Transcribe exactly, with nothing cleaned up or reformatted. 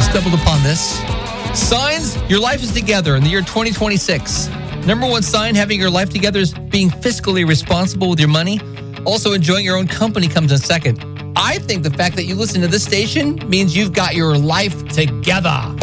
stumbled upon this. Signs your life is together in the year twenty twenty-six. Number one sign having your life together is being fiscally responsible with your money. Also, enjoying your own company comes in second. I think the fact that you listen to this station means you've got your life together.